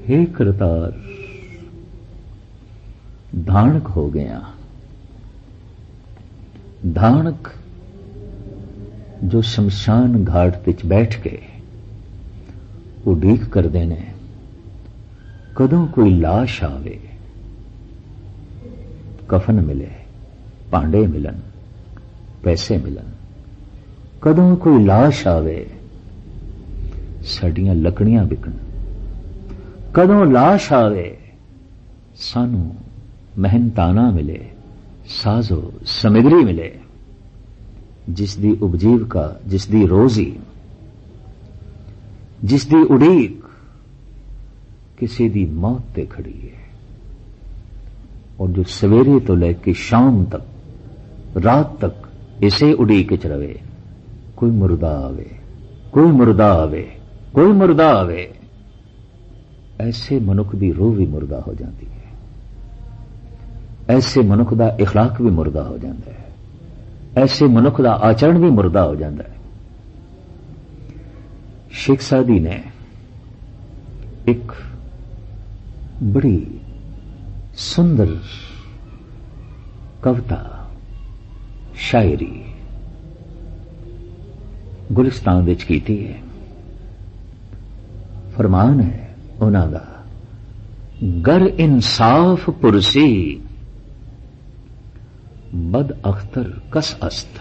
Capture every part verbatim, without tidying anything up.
हे करतार, धानक हो गया। धानक जो शमशान घाट विच बैठ के उडीक करते ने कदों कोई लाश आवे, कफन मिले, भांडे मिलन, पैसे मिलन। कदों कोई लाश आवे, साडियां लकड़ियां विकण। कदों लाश आवे, सानू मेहनताना मिले, साजो समग्री मिले, जिसदी उपजीविका, जिसदी रोजी, जिसदी उड़ीक किसी दी मौत ते खड़ी है। और जो सवेरे तो लेके शाम तक, रात तक इसे उड़ीक च रवे, कोई मुर्दा आवे, कोई मुर्दा आवे, कोई मुर्दा आवे। ऐसे मनुख दी रूह भी मुर्दा हो जाती है, ऐसे मनुख दा इखलाक भी मुर्दा हो जाता है, ऐसे मनुख दा आचरण भी मुर्दा हो जाता है। शेख सादी ने एक बड़ी सुंदर कविता, शायरी गुलिस्तान विच कीती है। फरमान है उन्हां दा, गर इंसाफ पुरसी बद अख्तर कस अस्त।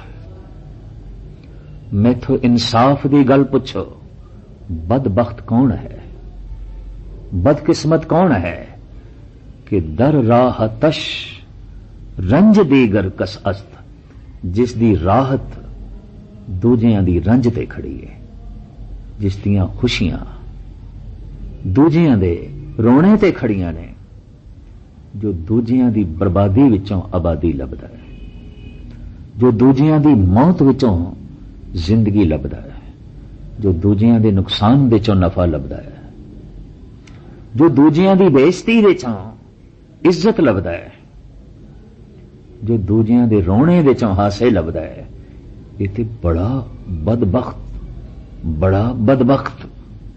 मैथों इंसाफ दी गल पुछो, बदबख्त कौन है, बदकिस्मत कौन है कि दर राह तश रंज दीगर कस अस्त, जिस दी राहत दूजियां दी रंज ते खड़ी है, जिस दियां खुशियां दूजियां दे रोने ते खड़ियां ने, जो दूजियां दी बर्बादी विचों आबादी लभदा है, जो दूजियां दी मौत विचों जिंदगी लभदा है, जो दूजियां दे नुकसान विचों नफा लभदा है, जो दूजियां दी बेइज्जती विचों इज्जत लभदा है, जो दूजियां दे रोने विचों हासे लभदा है। ये ते बड़ा बदबख्त, बड़ा बदबख्त।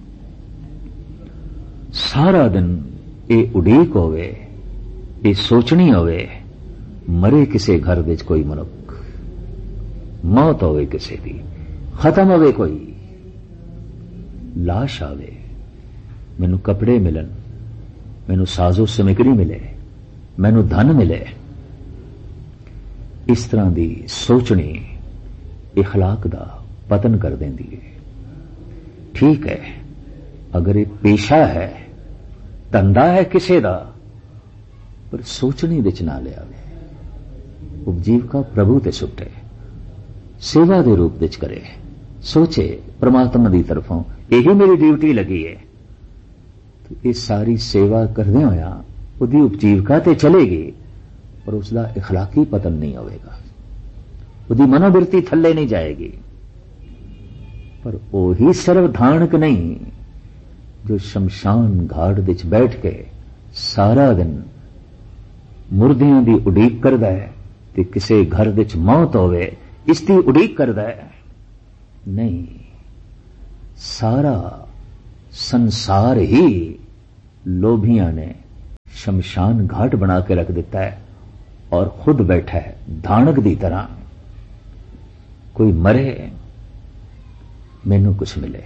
सारा दिन ये उड़ीक होवे, ये सोचनी होवे, मरे किसे घर विच कोई मनुख, मौत होवे किसे दी, खत्म होवे कोई, लाश आवे, मैनू कपड़े मिलन, मैनू साजो समग्री मिले, मैनू धन मिले। इस तरह दी सोचनी इखलाक दा पतन कर देंदी है। ठीक है, अगर एक पेशा है, धंधा है किसे दा, पर सोचनी विच ना ले आवे, उपजीविका प्रभु ते सुटे, सेवा दे रूप विच करे, सोचे परमात्मा दी तरफों यही मेरी ड्यूटी लगी है, तो ये सारी सेवा करदे होया उहदी उपजीविका ते चलेगी, पर उसका इखलाकी पतन नहीं होगा, उसकी मनोवृत्ति थल्ले नहीं जाएगी। पर वही सर्वधानक नहीं जो शमशान घाट विच बैठ के सारा दिन मुर्दियां दी उड़ीक करदा है ते किसे घर विच मौत होवे इसकी उड़ीक करदा है। नहीं, सारा संसार ही लोभियां ने शमशान घाट बना के रख दिता है और खुद बैठा है धानक दी तरह। कोई मरे मैनू कुछ मिले,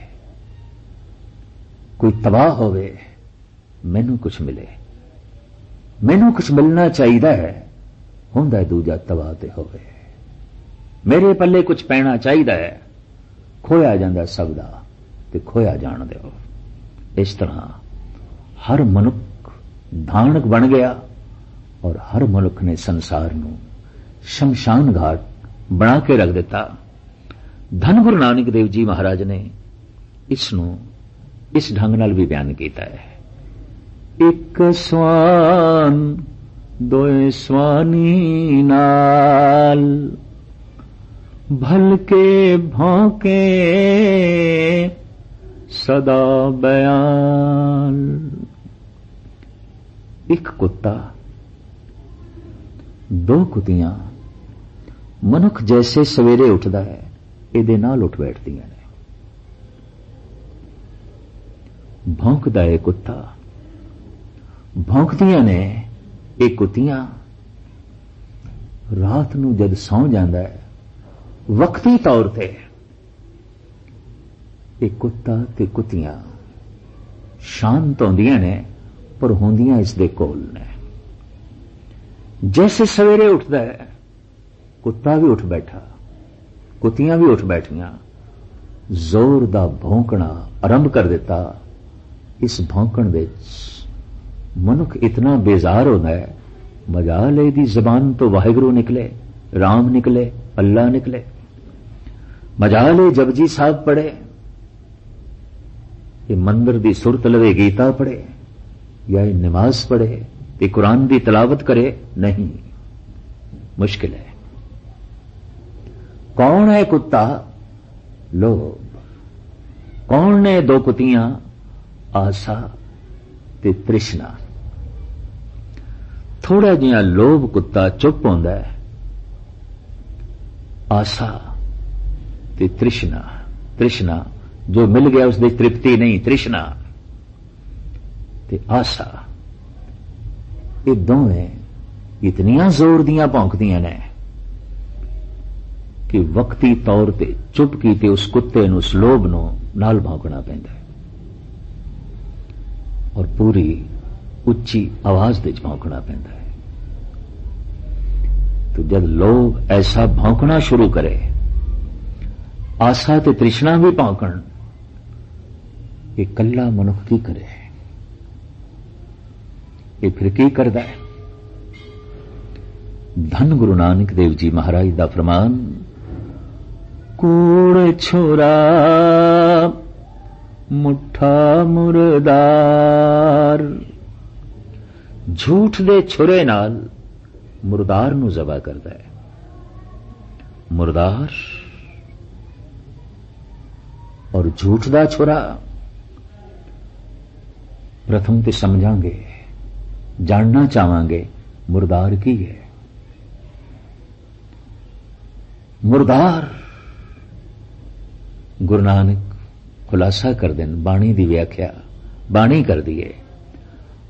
कोई तबाह होवे मैनू कुछ मिले, मैनू कुछ मिलना चाहिए है, हुंदा दूजा तबाह ते होवे, मेरे पल्ले कुछ पैना चाहिए है, खोया जांदा सब दा ते खोया जान दिओ। इस तरह हर मनुख धानक बन गया और हर मनुख ने संसार नू शमशान घाट बना के रख दिता। धन गुरु नानक देव जी महाराज ने इसनू इस ढंग नाल भी बयान किया है। एक स्वान दोए स्वानी नाल भलके भौंके सदा बयान। एक कुत्ता दो कुतियां मनुख जैसे सवेरे उठदा है इहदे नाल उठ बैठदियां ने। भौंकदा है कुत्ता भौंकदियां ने ये कुत्तियां रात नूं जद सौ जांदा है वक्ती तौर ते ये कुत्ता ते कुत्तियां शांत होंदियां ने पर होंदियां इस दे कोल ने। जैसे सवेरे उठदा है कुत्ता भी उठ बैठा, कुत्तियां भी उठ बैठियां, जोर दा भौंकना आरंभ कर दिता। इस भौंकण विच मनुख इतना बेजार होता है, मजाल दी जबान तो वाहिगुरु निकले, राम निकले, अल्लाह निकले, मजाल जपजी साहब पढ़े, ये मंदिर दी सुरत लवे गीता पढ़े या ये नमाज पढ़े, ये कुरान दी तलावत करे, नहीं, मुश्किल है। कौन है कुत्ता? लोभ। कौन ने दो कुत्तियां? आशा ते तृष्णा। थोड़ा जिहा लोभ कुत्ता चुप होंदा है, आशा ते तृष्णा, तृष्णा जो मिल गया उसकी तृप्ति नहीं, तृष्णा ते आशा, ये दोवें इतनियां जोर दियां भौंकदियां ने कि वक्ती तौर ते चुप कीते उस कुत्ते नूं, उस लोभ नूं नाल भौंकना पैंदा है और पूरी उच्ची आवाज दे भौंकना पैंदा है। तो जब लोग ऐसा भौंकना शुरू करे, आशा ते तृष्णा भी भौंकण, ये कल्ला मनुख की करे, ये फिर की करदा है? धन गुरु नानक देव जी महाराज दा फरमान, कूड़ छोरा मुठा मुर्दार, झूठ दे छुरे नाल मुर्दार नूं ज़बा करदा है। मुर्दार और झूठ दा छुरा, प्रथम ते समझांगे, जानना चाहांगे मुर्दार की है। मुर्दार गुरु नानक खुलासा कर देन, बाणी दी व्याख्या बाणी कर दिए।